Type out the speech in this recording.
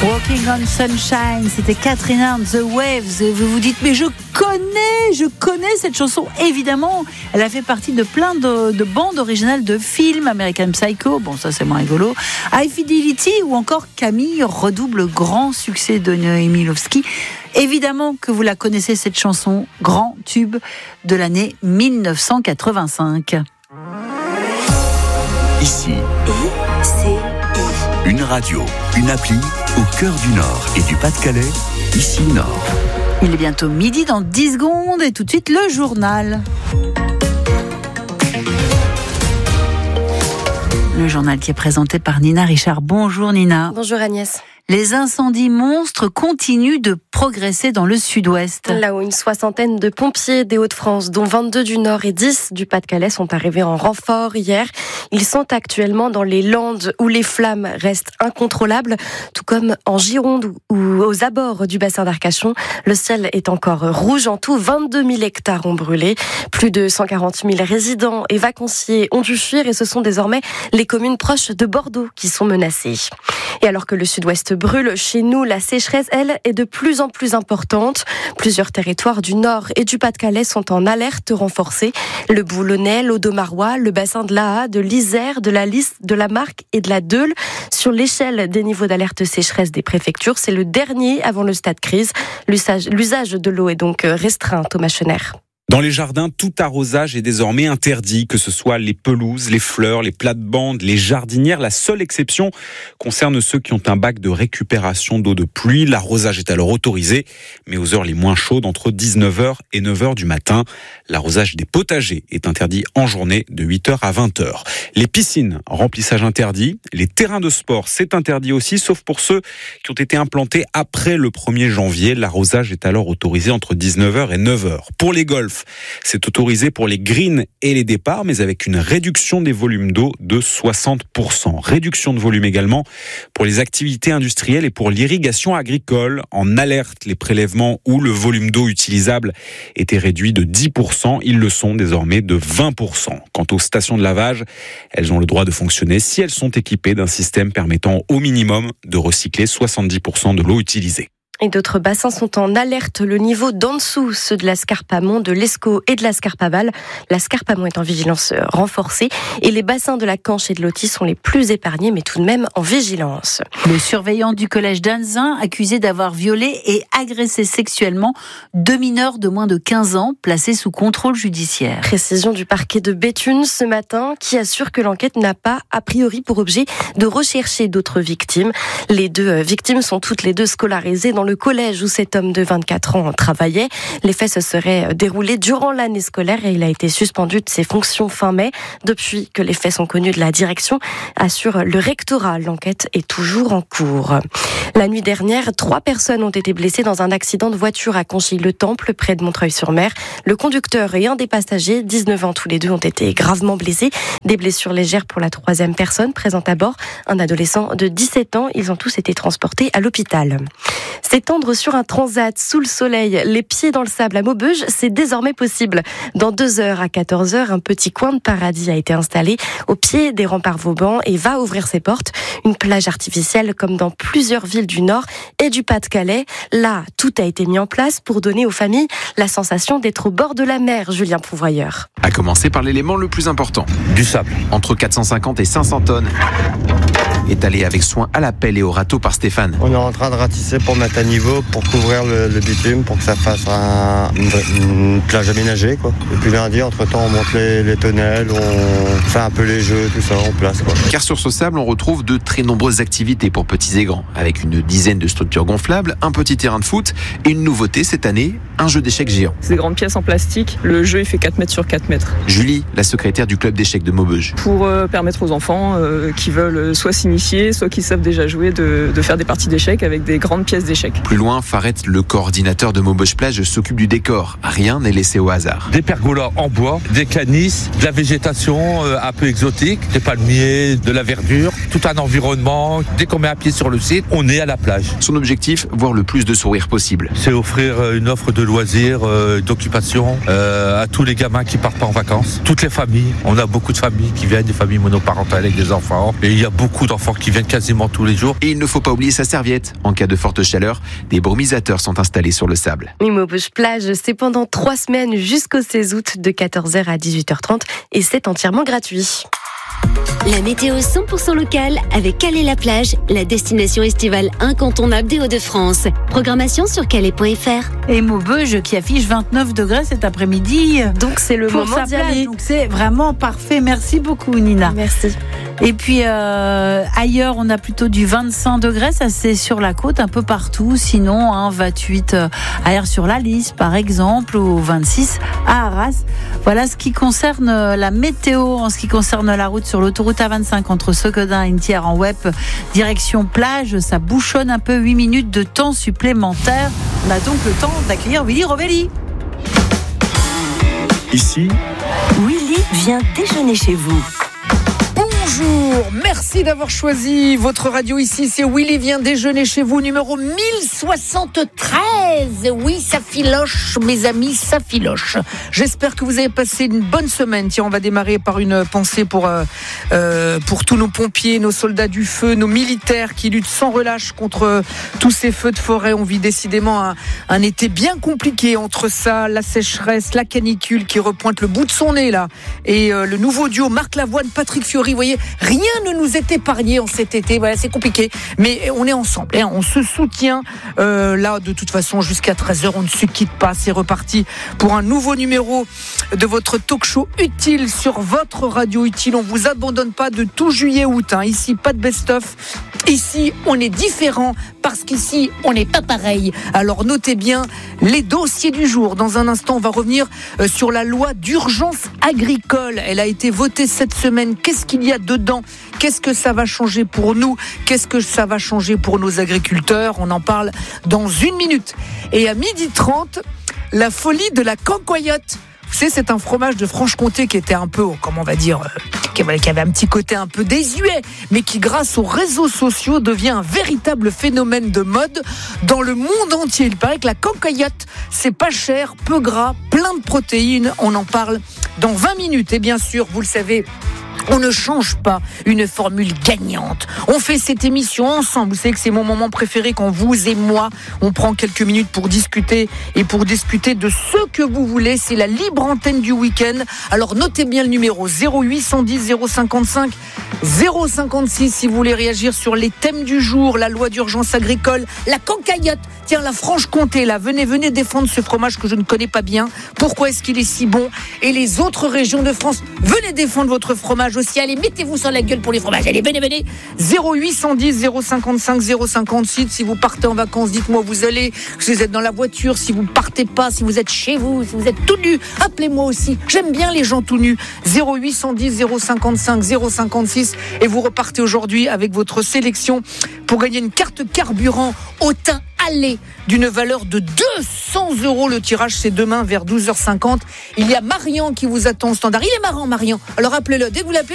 Walking on Sunshine, c'était Katrina and the Waves. Et vous vous dites, mais je connais cette chanson. Évidemment, elle a fait partie de plein de bandes originales de films. American Psycho, bon ça c'est moins rigolo. High Fidelity ou encore Camille redouble grand succès de Noémie Lvovsky. Évidemment que vous la connaissez cette chanson, grand tube de l'année 1985. Ici, une radio, une appli au cœur du Nord et du Pas-de-Calais, ici Nord. Il est bientôt midi dans 10 secondes et tout de suite le journal. Le journal qui est présenté par Nina Richard. Bonjour Nina. Bonjour Agnès. Les incendies monstres continuent de progresser dans le sud-ouest. Là où une soixantaine de pompiers des Hauts-de-France, dont 22 du Nord et 10 du Pas-de-Calais, sont arrivés en renfort hier. Ils sont actuellement dans les Landes où les flammes restent incontrôlables, tout comme en Gironde ou aux abords du bassin d'Arcachon. Le ciel est encore rouge. En tout, 22 000 hectares ont brûlé. Plus de 140 000 résidents et vacanciers ont dû fuir et ce sont désormais les communes proches de Bordeaux qui sont menacées. Et alors que le sud-ouest brûle, chez nous, la sécheresse, elle, est de plus en plus importante. Plusieurs territoires du Nord et du Pas-de-Calais sont en alerte renforcée. Le Boulonnais, l'Audomarois, le bassin de l'Aa, de l'Isère, de la Lys, de la Marque et de la Deule. Sur l'échelle des niveaux d'alerte sécheresse des préfectures, c'est le dernier avant le stade crise. L'usage de l'eau est donc restreint, Thomas Chener. Dans les jardins, tout arrosage est désormais interdit, que ce soit les pelouses, les fleurs, les plates-bandes, les jardinières. La seule exception concerne ceux qui ont un bac de récupération d'eau de pluie. L'arrosage est alors autorisé, mais aux heures les moins chaudes, entre 19h et 9h du matin. L'arrosage des potagers est interdit en journée de 8h à 20h. Les piscines, remplissage interdit. Les terrains de sport, c'est interdit aussi, sauf pour ceux qui ont été implantés après le 1er janvier. L'arrosage est alors autorisé entre 19h et 9h. Pour les golfs, c'est autorisé pour les greens et les départs, mais avec une réduction des volumes d'eau de 60%. Réduction de volume également pour les activités industrielles et pour l'irrigation agricole. En alerte, les prélèvements où le volume d'eau utilisable était réduit de 10%. Ils le sont désormais de 20%. Quant aux stations de lavage, elles ont le droit de fonctionner si elles sont équipées d'un système permettant au minimum de recycler 70% de l'eau utilisée. Et d'autres bassins sont en alerte. Le niveau d'en dessous, ceux de la Scarpe-Amont, de l'Escaut et de la Scarpe-Aval. La Scarpe-Amont est en vigilance renforcée. Et les bassins de la Canche et de l'Authie sont les plus épargnés, mais tout de même en vigilance. Le surveillant du collège d'Anzin, accusé d'avoir violé et agressé sexuellement 2 mineurs de moins de 15 ans, placés sous contrôle judiciaire. Précision du parquet de Béthune ce matin, qui assure que l'enquête n'a pas, a priori, pour objet de rechercher d'autres victimes. Les 2 victimes sont toutes les 2 scolarisées dans le collège où cet homme de 24 ans travaillait. Les faits se seraient déroulés durant l'année scolaire et il a été suspendu de ses fonctions fin mai. Depuis que les faits sont connus de la direction, assure le rectorat. L'enquête est toujours en cours. La nuit dernière, 3 personnes ont été blessées dans un accident de voiture à Conchy-le-Temple, près de Montreuil-sur-Mer. Le conducteur et un des passagers, 19 ans tous les 2, ont été gravement blessés. Des blessures légères pour la 3e personne présente à bord, un adolescent de 17 ans. Ils ont tous été transportés à l'hôpital. S'étendre sur un transat sous le soleil, les pieds dans le sable à Maubeuge, c'est désormais possible. Dans 2h à 14h, un petit coin de paradis a été installé au pied des remparts Vauban et va ouvrir ses portes. Une plage artificielle comme dans plusieurs villes du Nord et du Pas-de-Calais. Là, tout a été mis en place pour donner aux familles la sensation d'être au bord de la mer, Julien Pouvoyeur. À commencer par l'élément le plus important. Du sable. Entre 450 et 500 tonnes. Étalé avec soin à la pelle et au râteau par Stéphane. On est en train de ratisser pour mettre à niveau, pour couvrir le bitume, pour que ça fasse une plage aménagée, quoi. Et puis lundi, entre-temps, on monte les tonnelles, on fait un peu les jeux, tout ça, en place, quoi. Car sur ce sable, on retrouve de très nombreuses activités pour petits et grands, avec une dizaine de structures gonflables, un petit terrain de foot et une nouveauté cette année, un jeu d'échecs géant. C'est des grandes pièces en plastique, le jeu il fait 4 mètres sur 4 mètres. Julie, la secrétaire du club d'échecs de Maubeuge. Pour permettre aux enfants qui veulent soit s'initier, soit qui savent déjà jouer, de faire des parties d'échecs avec des grandes pièces d'échecs. Plus loin, Faret, le coordinateur de Maubeuge Plage, s'occupe du décor. Rien n'est laissé au hasard. Des pergolas en bois, des canisses, de la végétation un peu exotique, des palmiers, de la verdure, tout un environnement. Dès qu'on met un pied sur le site, on est à la plage. Son objectif, voir le plus de sourires possible. C'est offrir une offre de loisirs, d'occupation à tous les gamins qui partent pas en vacances. Toutes les familles, on a beaucoup de familles qui viennent, des familles monoparentales avec des enfants. Et il y a beaucoup d'enfants enfants qui viennent quasiment tous les jours. Et il ne faut pas oublier sa serviette. En cas de forte chaleur, des brumisateurs sont installés sur le sable. Maubeuge plage, c'est pendant 3 semaines jusqu'au 16 août de 14h à 18h30 et c'est entièrement gratuit. La météo 100% locale avec Calais-la-Plage, la destination estivale incontournable des Hauts-de-France. Programmation sur calais.fr. Et Maubeuge qui affiche 29 degrés cet après-midi. Donc c'est le pour moment sa d'y plage. aller. Donc c'est vraiment parfait. Merci beaucoup Nina. Merci. Et puis ailleurs, on a plutôt du 25 degrés. Ça c'est sur la côte un peu partout. Sinon, 28 à Aire-sur-la-Lys par exemple, ou 26 à Arras. Voilà ce qui concerne la météo. En ce qui concerne la route sur l'autoroute A25 entre Sequedin et Thiers en Web, direction plage, ça bouchonne un peu, 8 minutes de temps supplémentaire. On a donc le temps d'accueillir Willy Rovelli. Ici, Willy vient déjeuner chez vous. Bonjour, merci d'avoir choisi votre radio ici. C'est Willy vient déjeuner chez vous, numéro 1073. Oui, ça filoche, mes amis, ça filoche. J'espère que vous avez passé une bonne semaine. Tiens, on va démarrer par une pensée pour tous nos pompiers, nos soldats du feu, nos militaires qui luttent sans relâche contre tous ces feux de forêt. On vit décidément un été bien compliqué entre ça, la sécheresse, la canicule qui repointe le bout de son nez là, et le nouveau duo Marc Lavoine, Patrick Fiori. Vous voyez, rien ne nous est épargné en cet été. Voilà, c'est compliqué, mais on est ensemble. On se soutient. Là, de toute façon, jusqu'à 13h, on ne se quitte pas. C'est reparti pour un nouveau numéro de votre talk-show utile sur votre radio utile. On vous abandonne pas de tout juillet-août. Ici, pas de best-of. Ici, on est différent parce qu'ici, on n'est pas pareil. Alors, notez bien les dossiers du jour. Dans un instant, on va revenir sur la loi d'urgence agricole. Elle a été votée cette semaine. Qu'est-ce qu'il y a dedans? Qu'est-ce que ça va changer pour nous? Qu'est-ce que ça va changer pour nos agriculteurs? On en parle dans 1 minute. Et à 12h30, la folie de la cancoyote. Vous savez, c'est un fromage de Franche-Comté qui était un peu, comment on va dire, qui avait un petit côté un peu désuet, mais qui, grâce aux réseaux sociaux, devient un véritable phénomène de mode dans le monde entier. Il paraît que la cancoyote, c'est pas cher, peu gras, plein de protéines. On en parle dans 20 minutes. Et bien sûr, vous le savez, on ne change pas une formule gagnante. On fait cette émission ensemble. Vous savez que c'est mon moment préféré quand vous et moi, on prend quelques minutes pour discuter et pour discuter de ce que vous voulez. C'est la libre antenne du week-end. Alors notez bien le numéro 0810 055 056 si vous voulez réagir sur les thèmes du jour, la loi d'urgence agricole, la cancoyote. Tiens, la Franche-Comté, là, venez défendre ce fromage que je ne connais pas bien. Pourquoi est-ce qu'il est si bon? Et les autres régions de France, venez défendre votre fromage aussi. Allez, mettez-vous sur la gueule pour les fromages. Allez, venez. 0810 055 056. Si vous partez en vacances, dites-moi où vous allez. Si vous êtes dans la voiture, si vous ne partez pas, si vous êtes chez vous, si vous êtes tout nu, appelez-moi aussi. J'aime bien les gens tout nus. 0810 055 056. Et vous repartez aujourd'hui avec votre sélection pour gagner une carte carburant au thym Allez d'une valeur de 200 €. Le tirage, c'est demain vers 12h50. Il y a Marian qui vous attend au standard. Il est marrant, Marian. Alors appelez-le. Dès que vous l'appelez,